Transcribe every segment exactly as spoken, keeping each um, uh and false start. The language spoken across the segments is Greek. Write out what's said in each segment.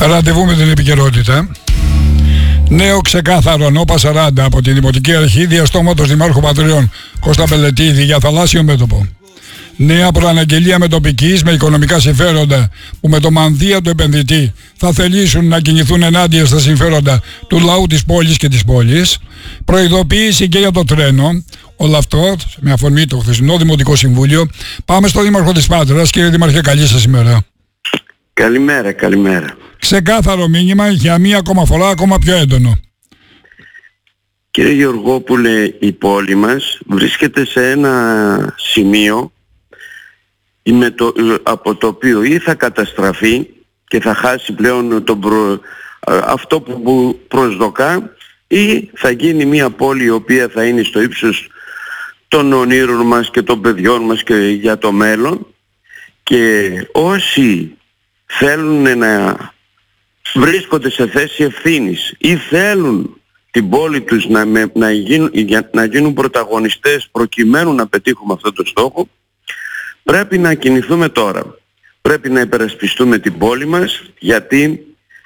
Ραντεβού με την επικαιρότητα. Νέο ξεκάθαρο νόπα σαράντα από τη Δημοτική Αρχή διαστόματος Δημάρχου Πατριών Κώστα Πελετίδη για θαλάσσιο μέτωπο. Νέα προαναγγελία μετοπικής με οικονομικά συμφέροντα που με το μανδύα του επενδυτή θα θελήσουν να κινηθούν ενάντια στα συμφέροντα του λαού της πόλης και της πόλης. Προειδοποίηση και για το τρένο. Όλο αυτό με αφορμή το χθεσινό Δημοτικό Συμβούλιο. Πάμε στο Δήμαρχο της Πάτρας. Κύριε Δήμαρχε, καλή σας ημέρα. Καλημέρα, καλημέρα. Ξεκάθαρο μήνυμα για μία ακόμα φορά, ακόμα πιο έντονο. Κύριε Γεωργόπουλε, η πόλη μας βρίσκεται σε ένα σημείο με το, από το οποίο ή θα καταστραφεί και θα χάσει πλέον τον προ, αυτό που προσδοκά, ή θα γίνει μια πόλη η οποία θα είναι στο ύψος των ονείρων μας και των παιδιών μας και για το μέλλον. Και όσοι θέλουν να βρίσκονται σε θέση ευθύνης ή θέλουν την πόλη τους να, με, να, γίνουν, να γίνουν πρωταγωνιστές προκειμένου να πετύχουμε αυτό το στόχο, πρέπει να κινηθούμε τώρα. Πρέπει να υπερασπιστούμε την πόλη μας, γιατί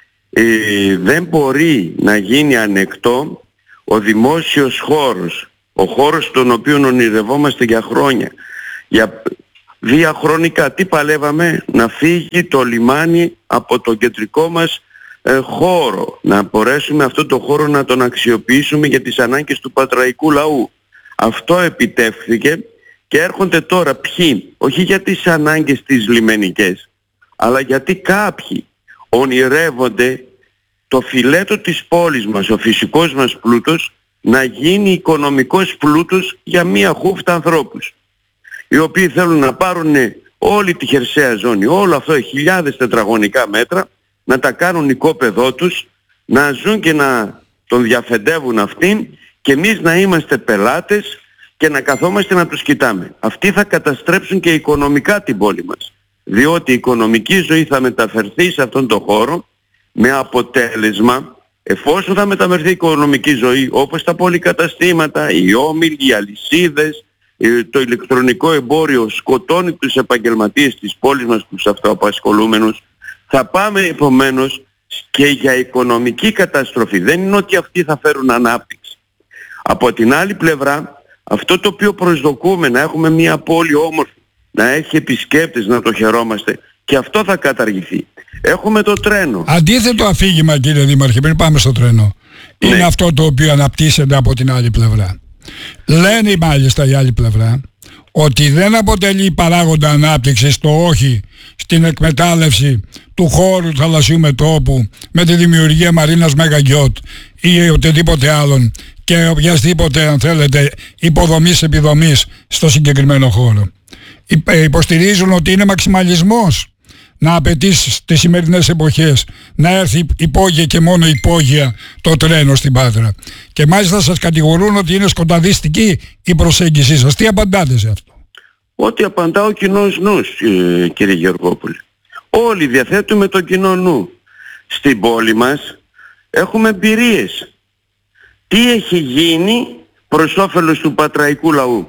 ε, δεν μπορεί να γίνει ανεκτό ο δημόσιος χώρος, ο χώρος τον οποίο ονειρευόμαστε για χρόνια, για διαχρονικά. Τι παλεύαμε? Να φύγει το λιμάνι από το κεντρικό μας ε, χώρο, να μπορέσουμε αυτό το χώρο να τον αξιοποιήσουμε για τις ανάγκες του πατραϊκού λαού. Αυτό επιτεύχθηκε και έρχονται τώρα ποιοι, όχι για τις ανάγκες τις λιμενικές, αλλά γιατί κάποιοι ονειρεύονται το φιλέτο της πόλης μας, ο φυσικός μας πλούτος, να γίνει οικονομικός πλούτος για μία χούφτα ανθρώπους, οι οποίοι θέλουν να πάρουν όλη τη χερσαία ζώνη, όλο αυτό χιλιάδες τετραγωνικά μέτρα, να τα κάνουν οικόπεδό τους, να ζουν και να τον διαφεντεύουν αυτήν και εμείς να είμαστε πελάτες και να καθόμαστε να τους κοιτάμε. Αυτοί θα καταστρέψουν και οικονομικά την πόλη μας, διότι η οικονομική ζωή θα μεταφερθεί σε αυτόν τον χώρο, με αποτέλεσμα, εφόσον θα μεταφερθεί η οικονομική ζωή, όπως τα πολυκαταστήματα, οι όμιλοι, οι αλυσίδες, το ηλεκτρονικό εμπόριο σκοτώνει τους επαγγελματίες της πόλης μας, τους αυτοαπασχολούμενους, θα πάμε επομένως και για οικονομική καταστροφή. Δεν είναι ότι αυτοί θα φέρουν ανάπτυξη. Από την άλλη πλευρά, αυτό το οποίο προσδοκούμε, να έχουμε μια πόλη όμορφη, να έχει επισκέπτες, να το χαιρόμαστε, και αυτό θα καταργηθεί. Έχουμε το τρένο. Αντίθετο αφήγημα, κύριε Δήμαρχε, πριν πάμε στο τρένο, ναι, είναι αυτό το οποίο αναπτύσσεται από την άλλη πλευρά. Λένε μάλιστα η άλλη πλευρά ότι δεν αποτελεί παράγοντα ανάπτυξης το όχι στην εκμετάλλευση του χώρου του θαλασσιού μετώπου με τη δημιουργία μαρίνας Μεγαγιότ ή οτιδήποτε άλλον και οποιασδήποτε, αν θέλετε, υποδομής επιδομής στο συγκεκριμένο χώρο. Υποστηρίζουν ότι είναι μαξιμαλισμός να απαιτεί στις σημερινές εποχές να έρθει υπόγεια και μόνο υπόγεια το τρένο στην Πάτρα. Και μάλιστα σας κατηγορούν ότι είναι σκοταδιστική η προσέγγιση σας. Τι απαντάτε σε αυτό? Ό,τι απαντά ο κοινός νους, κύριε Γεωργόπουλε. Όλοι διαθέτουμε το κοινό νου. Στην πόλη μας έχουμε εμπειρίες. Τι έχει γίνει προς όφελος του πατραϊκού λαού?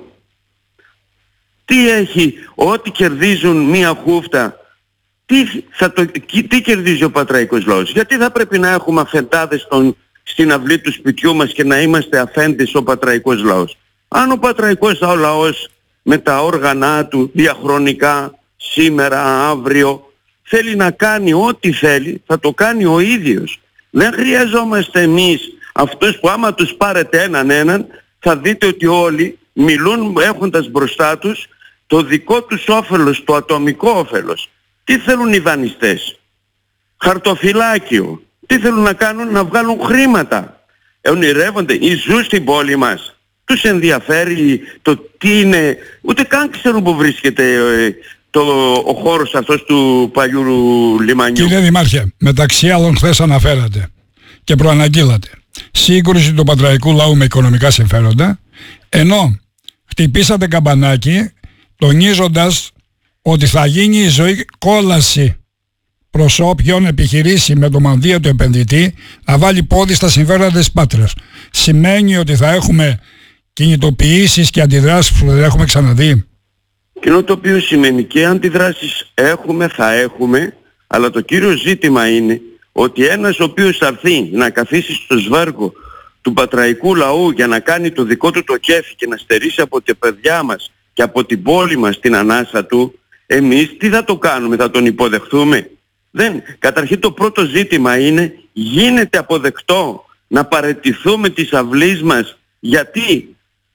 Τι έχει, ό,τι κερδίζουν μία χούφτα, Τι, θα το, τι κερδίζει ο πατραϊκός λαός? Γιατί θα πρέπει να έχουμε αφεντάδες στον, στην αυλή του σπιτιού μας και να είμαστε αφέντες ο πατραϊκός λαός? Αν ο πατραϊκός λαός με τα όργανα του διαχρονικά, σήμερα, αύριο, θέλει να κάνει ό,τι θέλει, θα το κάνει ο ίδιος. Δεν χρειαζόμαστε εμείς αυτούς που άμα τους πάρετε έναν έναν, θα δείτε ότι όλοι μιλούν έχοντας μπροστά τους το δικό τους όφελος, το ατομικό όφελος. Τι θέλουν οι δανειστές? Χαρτοφυλάκιο. Τι θέλουν να κάνουν? Να βγάλουν χρήματα. Ονειρεύονται ή ζουν στην πόλη μας? Τους ενδιαφέρει το τι είναι? Ούτε καν ξέρουν που βρίσκεται ε, το, ο χώρος αυτός του παλιού λιμανιού. Κύριε Δημάρχε, μεταξύ άλλων χθες αναφέρατε και προαναγγείλατε σύγκρουση του πατραϊκού λαού με οικονομικά συμφέροντα, ενώ χτυπήσατε καμπανάκι τονίζοντας ότι θα γίνει η ζωή κόλαση προς όποιον επιχειρήσει με το μανδύα του επενδυτή να βάλει πόδι στα συμφέροντα της Πάτρας. Σημαίνει ότι θα έχουμε κινητοποιήσεις και αντιδράσεις που δεν έχουμε ξαναδεί. Κοινό το οποίο σημαίνει και αντιδράσεις έχουμε, θα έχουμε, αλλά το κύριο ζήτημα είναι ότι ένας ο οποίος θα έρθει να καθίσει στο σβέργο του πατραϊκού λαού για να κάνει το δικό του το κέφι και να στερήσει από τα παιδιά μας και από την πόλη μας την ανάσα του, εμείς τι θα το κάνουμε, θα τον υποδεχθούμε? Δεν. Καταρχήν το πρώτο ζήτημα είναι, γίνεται αποδεκτό να παραιτηθούμε τις αυλής μας, γιατί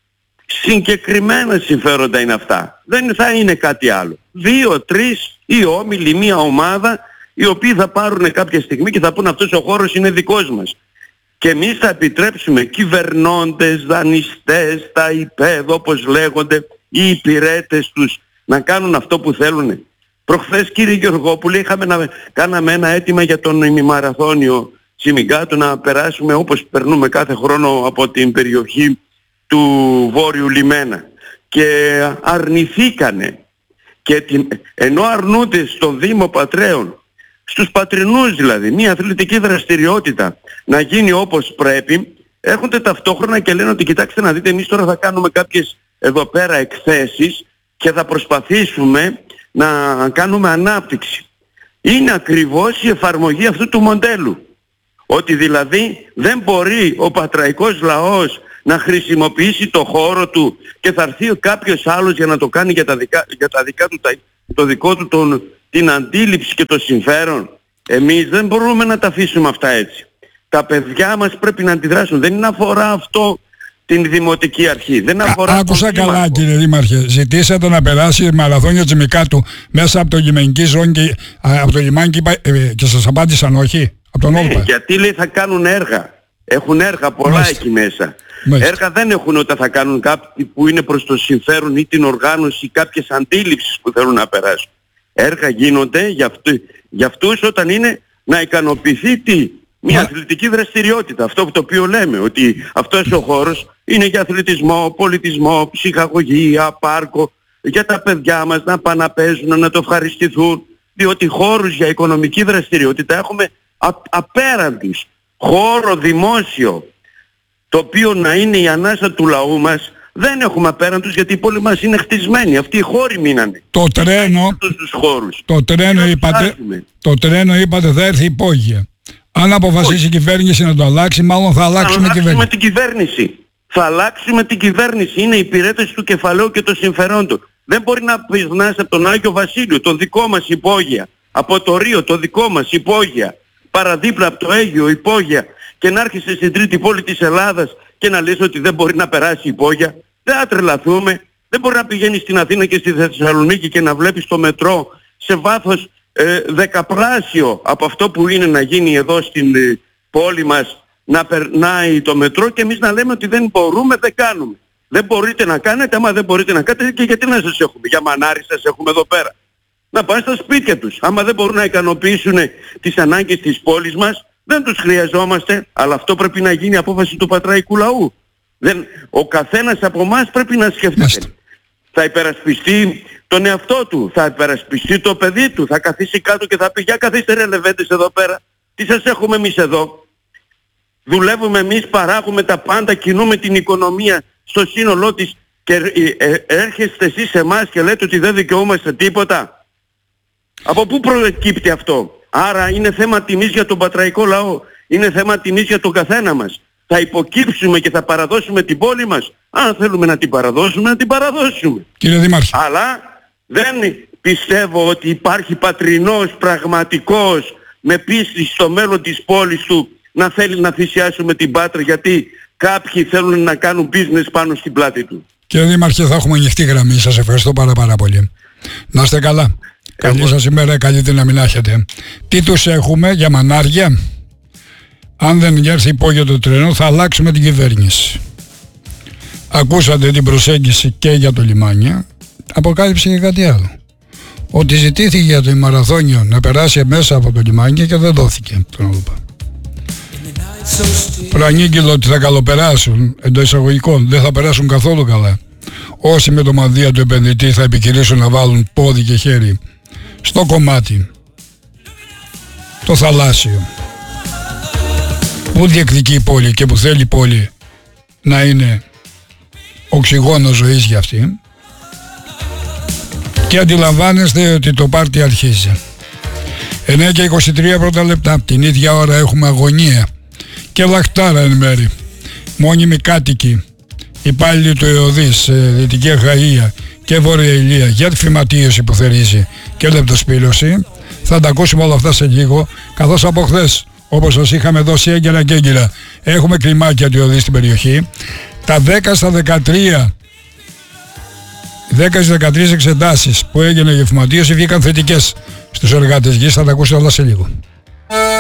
συγκεκριμένα συμφέροντα είναι αυτά. Δεν θα είναι κάτι άλλο. Δύο, τρεις ή όμιλοι, μία ομάδα, οι οποίοι θα πάρουν κάποια στιγμή και θα πούν αυτός ο χώρος είναι δικός μας. Και εμείς θα επιτρέψουμε κυβερνώντες, δανειστές, τα υπέδ, όπως λέγονται, οι υπηρέτες τους να κάνουν αυτό που θέλουν? Προχθές, κύριε Γεωργόπουλε, είχαμε να κάναμε ένα αίτημα για τον ημιμαραθώνιο Σιμιγκάτου να περάσουμε όπως περνούμε κάθε χρόνο από την περιοχή του Βόρειου Λιμένα. Και αρνηθήκανε. Και την, ενώ αρνούνται στον Δήμο Πατρέων, στους πατρινούς δηλαδή, μια αθλητική δραστηριότητα να γίνει όπως πρέπει, έρχονται ταυτόχρονα και λένε ότι κοιτάξτε να δείτε, εμείς τώρα θα κάνουμε κάποιες εδώ πέρα εκθέσεις και θα προσπαθήσουμε να κάνουμε ανάπτυξη. Είναι ακριβώς η εφαρμογή αυτού του μοντέλου. Ότι δηλαδή δεν μπορεί ο πατραϊκός λαός να χρησιμοποιήσει το χώρο του και θα έρθει κάποιος άλλος για να το κάνει για τα δικά, για τα δικά του, το δικό του τον, την αντίληψη και το συμφέρον. Εμείς δεν μπορούμε να τα αφήσουμε αυτά έτσι. Τα παιδιά μας πρέπει να αντιδράσουν. Δεν αφορά αυτό την δημοτική αρχή. Δεν αφορά. Α, άκουσα καλά, δήμαρχο. Κύριε Δήμαρχε. Ζητήσατε να περάσει μαραθώνιο Τσιμικάτου μέσα από το λιμενική ζώνη και, από το λιμάνι και, ε, και σας απάντησαν όχι. Από τον ναι, γιατί λέει θα κάνουν έργα. Έχουν έργα πολλά Μάλιστα. εκεί μέσα. Μάλιστα. Έργα δεν έχουν όταν θα κάνουν κάποιοι που είναι προς το συμφέρον ή την οργάνωση ή κάποιες αντίληψεις που θέλουν να περάσουν. Έργα γίνονται για, αυτού, για αυτούς όταν είναι να ικανοποιηθεί τι, μια Μα... αθλητική δραστηριότητα. Αυτό το οποίο λέμε, ότι αυτός ο χώρος είναι για αθλητισμό, πολιτισμό, ψυχαγωγία, πάρκο, για τα παιδιά μας να πάνε να παίζουν, να το ευχαριστηθούν. Διότι χώρους για οικονομική δραστηριότητα έχουμε α, απέραντους. Χώρο δημόσιο, το οποίο να είναι η ανάσα του λαού μας, δεν έχουμε απέραντους, γιατί η πόλη μας είναι χτισμένη. Αυτοί οι χώροι μείνανε. Το τρένο, το τρένο, είπατε, το τρένο είπατε θα έρθει υπόγεια. Αν αποφασίσει η κυβέρνηση να το αλλάξει, μάλλον θα αλλάξουμε θα κυβέρνηση. την κυβέρνηση. Θα αλλάξουμε την κυβέρνηση. Είναι υπηρέτες του κεφαλαίου και των συμφερόντων. Δεν μπορεί να περνάς από τον Άγιο Βασίλειο, το δικό μας υπόγεια, από το Ρίο, το δικό μας υπόγεια, παραδίπλα από το Αίγιο υπόγεια, και να έρχεσαι στην τρίτη πόλη της Ελλάδας και να λες ότι δεν μπορεί να περάσει υπόγεια. Δεν θα τρελαθούμε. Δεν μπορεί να πηγαίνεις στην Αθήνα και στη Θεσσαλονίκη και να βλέπεις το μετρό σε βάθος ε, δεκαπλάσιο από αυτό που είναι να γίνει εδώ στην ε, πόλη μας, να περνάει το μετρό, και εμείς να λέμε ότι δεν μπορούμε, δεν κάνουμε. Δεν μπορείτε να κάνετε, άμα δεν μπορείτε να κάνετε, και γιατί να σας έχουμε? Για μανάρι σας έχουμε εδώ πέρα. Να πάνε στα σπίτια τους. Άμα δεν μπορούν να ικανοποιήσουν τις ανάγκες της πόλης μας, δεν τους χρειαζόμαστε, αλλά αυτό πρέπει να γίνει απόφαση του πατραϊκού λαού. Δεν, ο καθένας από εμάς πρέπει να σκεφτεί. Θα υπερασπιστεί τον εαυτό του, θα υπερασπιστεί το παιδί του, θα καθίσει κάτω και θα πει για καθίστε ρε λεβέντες εδώ πέρα. Τι σας έχουμε εμείς εδώ? Δουλεύουμε εμείς, παράγουμε τα πάντα, κινούμε την οικονομία στο σύνολό της και ε, ε, έρχεστε εσείς σε εμάς και λέτε ότι δεν δικαιούμαστε τίποτα. Από πού προκύπτει αυτό? Άρα είναι θέμα τιμής για τον πατραϊκό λαό. Είναι θέμα τιμής για τον καθένα μας. Θα υποκύψουμε και θα παραδώσουμε την πόλη μας. Αν θέλουμε να την παραδώσουμε, να την παραδώσουμε. Κύριε Δήμαρχε. Αλλά δεν πιστεύω ότι υπάρχει πατρινός πραγματικός με πίστη στο μέλλον της πόλης του να θέλει να θυσιάσουμε την Πάτρα, γιατί κάποιοι θέλουν να κάνουν business πάνω στην πλάτη του. Κύριε Δήμαρχε, θα έχουμε ανοιχτή γραμμή. Σας ευχαριστώ πάρα πάρα πολύ. Να είστε καλά. Καλή σας ημέρα, καλή δύναμη να έχετε. Τι τους έχουμε για μανάρια? Αν δεν έρθει υπόγειο το τρένο, θα αλλάξουμε την κυβέρνηση. Ακούσατε την προσέγγιση και για το λιμάνι. Αποκάλυψε και κάτι άλλο. Ότι ζητήθηκε για το μαραθώνιο να περάσει μέσα από το λιμάνι και δεν δόθηκε. Τον προανήγγειλε ότι θα καλοπεράσουν, εντός εισαγωγικών, δεν θα περάσουν καθόλου καλά. Όσοι με το μανδύα του επενδυτή θα επικυρήσουν να βάλουν πόδι και χέρι στο κομμάτι το θαλάσσιο που διεκδικεί η πόλη και που θέλει η πόλη να είναι οξυγόνο ζωής για αυτή, και αντιλαμβάνεστε ότι το πάρτι αρχίζει. εννιά και είκοσι τρία πρώτα λεπτά. Την ίδια ώρα έχουμε αγωνία και λαχτάρα εν μέρη. Μόνιμοι κάτοικοι, υπάλληλοι του ΕΟΔΗΣ, Δυτική Αχαΐα και Βόρεια Ηλία για τη φυματίωση που θερίζει και λεπτοσπήλωση. Θα τα ακούσουμε όλα αυτά σε λίγο, καθώς από χθες, όπως σας είχαμε δώσει έγκαιρα και έγκαιρα, έχουμε κλιμάκια του ΕΟΔΗ στην περιοχή. Τα δέκα στα δεκατρία δέκα στις δεκατρείς εξετάσεις που έγινε για φυματίωση βγήκαν θετικές στους εργάτες γης. Θα τα ακούσετε όλα σε λίγο.